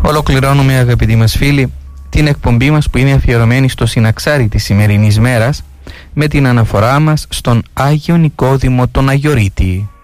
Ολοκληρώνουμε, αγαπητοί μας φίλοι, την εκπομπή μας που είναι αφιερωμένη στο συναξάρι της σημερινής μέρας με την αναφορά μας στον Άγιο Νικόδημο τον Αγιορείτη.